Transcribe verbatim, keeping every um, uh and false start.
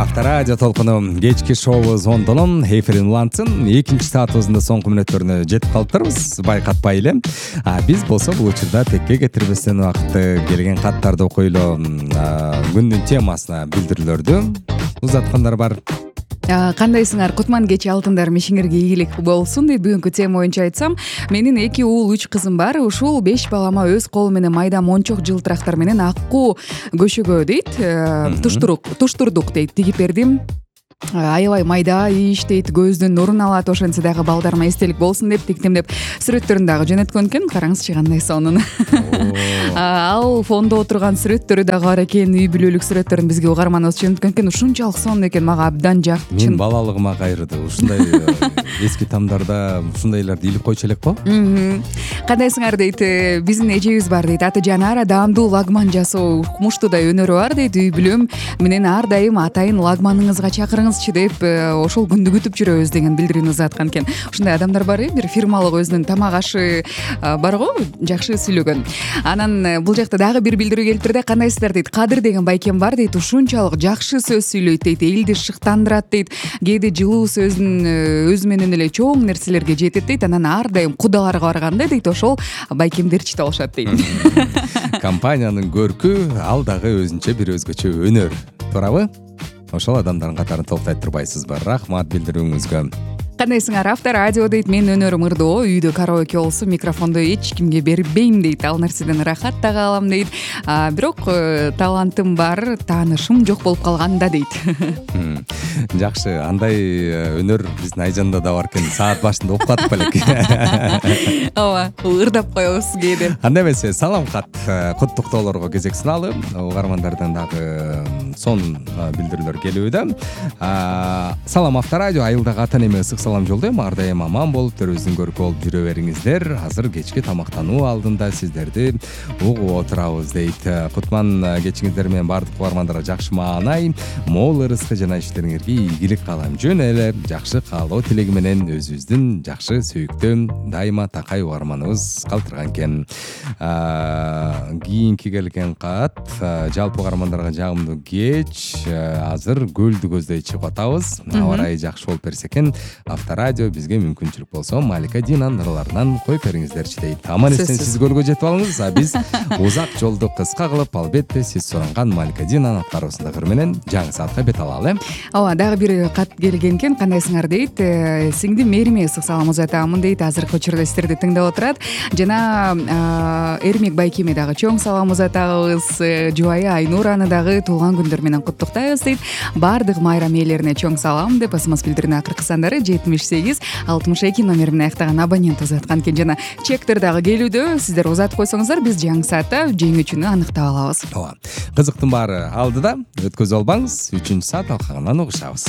Авторадио толкуну кечки шоубуз ондонун эфирин улантсын. Экинчи саатыбыздын соңку мүнөттөрүнө жетип калыптырбыз. Байкатпай эле. А биз болсо бул учурда текке кетирбестен убакыты келген каттарды окуйлу, күндүн темасына билдирүүлөрдү узаткандар бар. Кандайсыңар? Кутман кечи алтындар мишиңерге ийгилик болсун дейт. Бүгүнкү тема боюнча айтсам, менин эки уул, үч кызым бар. Ушул беш балама өз колум менен майда мончок жылтырактар менен аккуу көшөгө дейт, туштурук, туштурдук дейт, тигип бердим. Аябай майда иш дейт, көздүн нурун алат, ошентсе дагы балдарыма эстелик болсун деп тиктим деп сүрөттөрүн дагы жөнөткөн экен. Караңызчы кандай сонун. Ал фондо отурган сүрөттөрү дагы бар экен, үй бүлөлүк сүрөттөрүн бизге угарманыбыз жөнөткөн экен. Ушунчалык сонун экен, мага абдан жакты. Мен балалыгыма кайрыды. Ушундай эски тамдарда ушундайларды илип койчу элек го. Кандайсыңар дейт, биздин эжебиз бар дейт, аты Жанара, даамдуу лагман жасоо муштуудай өнөрү бар дейт. Үй бүлөм менен ар дайым атайын лагманыңызга чакырыңызчы деп ошол күндү күтүп жүрөбүз деген билдирүүнү узаткан экен. Ушундай адамдар бар э, бир фирмалык өзүнүн тамак ашы бар го, жакшы сүйлөгөн. Анан бул жакта дагы бир билдирүү келиптир да, кандайсыздар дейт, Кадыр деген байкем бар дейт, ушунчалык жакшы сөз сүйлөйт дейт, элди шыктандырат дейт, кээде жылуу сөздүн өзү менен эле чоң нерселерге жетет дейт. Анан ар дайым кудаларга барганда дейт, ошол байкемдерчи болушат дейт. Компаниянын көркү, ал дагы өзүнчө бир өзгөчө өнөр. Туурабы? Ошол адамдардын катарын толуктай турбайсызбы? Рахмат билдирүүңүзгө. Кандайсыңар? Авторадио дейт, мен өнөрүм ырдоо, үйдө караоке болсо микрофонду эч кимге бербейм дейт, ал нерседен ырахат дагы алам дейт. Бирок талантым бар, таанышым жок болуп калган да дейт. Жакшы, андай өнөр биздин Айжанда да бар экен, саат башында угуп катып элек. Ооба, ырдап коебуз кээде. Анда эмесе, салам кат, куттуктоолорго кезек сыналып, угармандардан дагы сонун билдирүүлөр келүүдө. Салам Авторадио, айылдагы ата эне ысык салам жолдойм. Ар дайым аман болуп, төрүбүздүн көркү болуп жүрө бериңиздер. Азыр кечки тамактануу алдында сиздерди угуп отурабыз дейт. Кутман кечиңиздер менен баардык угармандарга жакшы маанай, мол ырыскы жана иштериңерге ийгилик каалайм. Жөн эле жакшы каалоо тилеги менен өзүбүздүн жакшы сүйүктүү дайыма такай угарманыбыз калтырган экен. Кийинки келген кат, жалпы угармандарга жагымдуу кеч. Азыр көлдү көздөй чыгып атабыз. Аба ырайы жакшы болуп берсе экен. Авторадио бизге мүмкүнчүлүк болсо Малика Динанын ырларынан коюп бериңиздерчи дейт. Аман эсен сиз көлгө жетип алыңыз, а биз узак жолду кыска кылып, албетте сиз суранган Малика Динанын аткаруусунда ыр менен жаңы саатка бет алалы. Ооба, дагы бир кат келген экен. Кандайсыңар дейт, сиңдим Эриме ысык салам узатамын дейт. Азыркы учурда сиздерди тыңдап отурат. Жана Эрмек байкеме дагы чоң салам узатабыз. Жубайы Айнураны дагы туулган күндөр менен куттуктайбыз дейт. Баардык майрам ээлерине чоң салам деп смс билдирүүнү акыркы сандары жетимиш сегиз алтымыш эки номери менен аяктаган абонент узаткан экен. Жана чектер дагы келүүдө. Сиздер узатып койсоңуздар, биз жаңы саатта жеңүүчүнү аныктап алабыз. Ооба. Кызыктын баары алдыда, өткөзүп албаңыз. үчүнчү саат алкагынан угушабыз.